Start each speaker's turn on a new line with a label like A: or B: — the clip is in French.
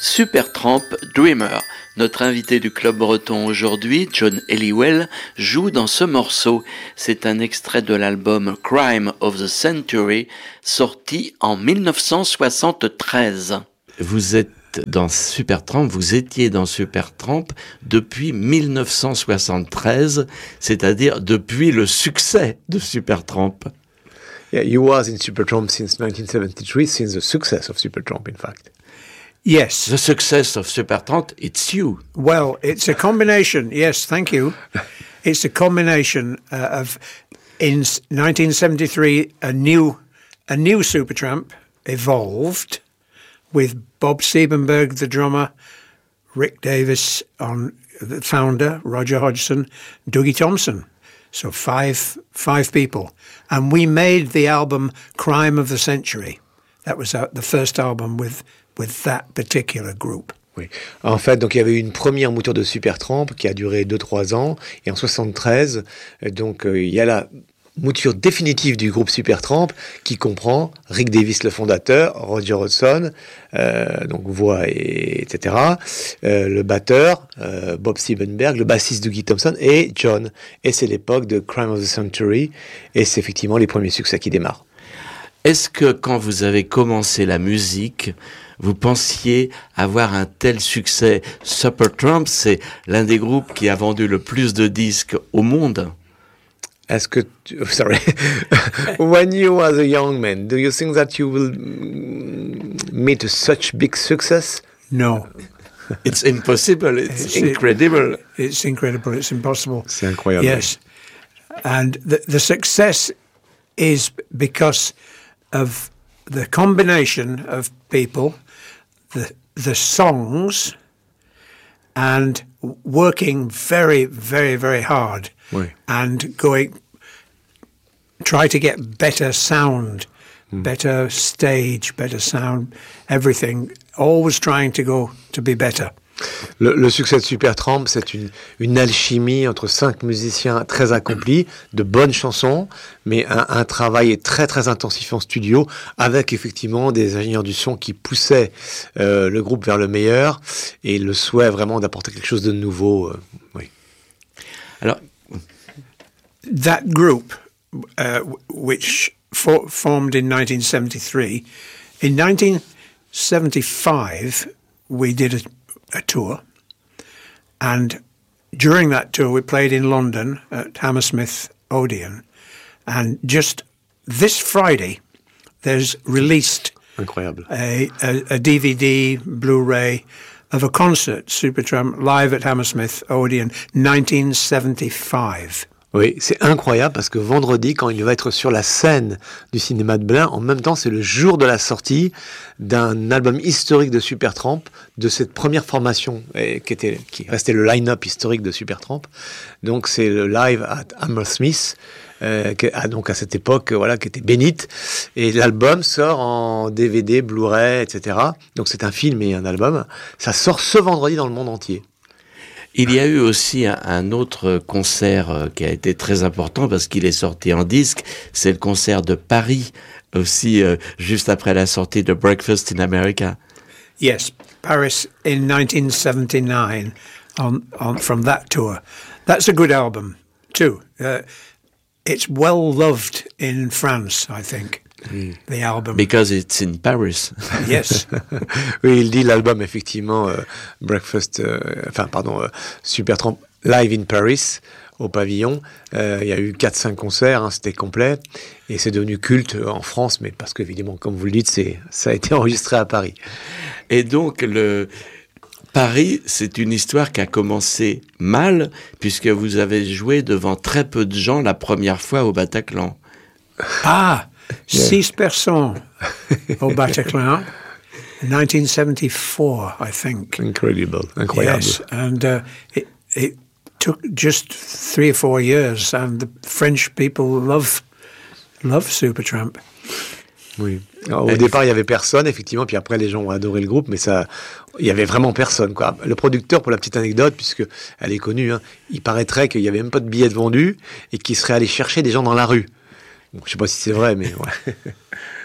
A: Supertramp Dreamer. Notre invité du Club Breton aujourd'hui, John Helliwell, joue dans ce morceau. C'est un extrait de l'album Crime of the Century, sorti en 1973. Vous êtes dans Supertramp, vous étiez dans Supertramp depuis 1973, c'est-à-dire depuis le succès de Supertramp.
B: Yeah, you was in Supertramp since 1973, since the success of Supertramp, in fact.
C: Yes.
A: The success of Supertramp, it's you.
C: Well, it's a combination. Yes, thank you. It's a combination of, in 1973, a new Supertramp evolved with Bob Siebenberg, the drummer, Rick Davis, the founder, Roger Hodgson, Dougie Thompson. So five people. And we made the album Crime of the Century. That was the first album with that particular group.
B: Oui. En fait, donc il y avait eu une première mouture de Supertramp qui a duré 2-3 ans. Et en 73, donc il y a la mouture définitive du groupe Supertramp qui comprend Rick Davis, le fondateur, Roger Hodgson, donc voix etc. Le batteur, Bob Siebenberg, le bassiste Dougie Thompson et John. Et c'est l'époque de Crime of the Century. Et c'est effectivement les premiers succès qui démarrent.
A: Est-ce que quand vous avez commencé la musique, vous pensiez avoir un tel succès? Supertramp, c'est l'un des groupes qui a vendu le plus de disques au monde.
B: Est-ce que sorry, when you was a young man, do you think that you will meet such big success?
C: No.
A: It's impossible. It's incredible.
C: It's incredible. It's impossible.
B: C'est incroyable.
C: Yes. And the success is because of the combination of people, the songs, and working very, very, very hard.
B: Oui.
C: And try to get better sound, better stage, better sound, everything. Always trying to be better.
B: Le succès de Supertramp, c'est une alchimie entre 5 musiciens très accomplis, de bonnes chansons, mais un travail très très intensif en studio, avec effectivement des ingénieurs du son qui poussaient le groupe vers le meilleur, et le souhait vraiment d'apporter quelque chose de nouveau. Oui.
A: Alors,
C: that group, which formed in 1973, in 1975, we did a tour, and during that tour we played in London at Hammersmith Odeon, and just this Friday there's released
B: Incroyable.
C: a DVD Blu-ray of a concert, Supertramp live at Hammersmith Odeon 1975.
B: Oui, c'est incroyable parce que vendredi, quand il va être sur la scène du cinéma de Blain, en même temps, c'est le jour de la sortie d'un album historique de Supertramp, de cette première formation qui restait le line-up historique de Supertramp. Donc, c'est le live at Hammersmith, donc à cette époque, voilà, qui était bénite. Et l'album sort en DVD, Blu-ray, etc. Donc, c'est un film et un album. Ça sort ce vendredi dans le monde entier.
A: Il y a eu aussi un autre concert qui a été très important parce qu'il est sorti en disque. C'est le concert de Paris, aussi juste après la sortie de Breakfast in America.
C: Yes, Paris in 1979 from that tour. That's a good album too. It's well loved in France, I think. The album.
A: Because it's in Paris.
C: Yes.
B: Oui, il dit l'album, effectivement, Supertramp Live in Paris, au pavillon. Il y a eu 4-5 concerts, c'était complet. Et c'est devenu culte en France, mais parce qu'évidemment, comme vous le dites, ça a été enregistré à Paris.
A: Et donc, Paris, c'est une histoire qui a commencé mal, puisque vous avez joué devant très peu de gens la première fois au Bataclan.
C: Ah! 6 personnes au Bataclan, 1974, I think.
B: Incredible.
C: Yes, and it took just 3 or 4 years, and the French people love Supertramp.
B: Oui. Alors, au départ, il y avait personne, effectivement, puis après, les gens ont adoré le groupe, mais il y avait vraiment personne, quoi. Le producteur, pour la petite anecdote, puisque elle est connue, il paraîtrait qu'il y avait même pas de billets de vendus et qu'il serait allé chercher des gens dans la rue. Bon, je sais pas si c'est vrai, mais ouais.